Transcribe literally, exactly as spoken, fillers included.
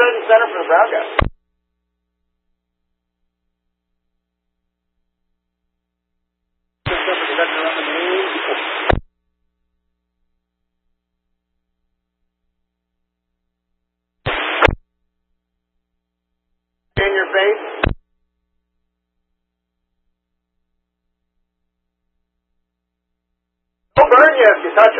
ahead and center for the broadcast. In your face.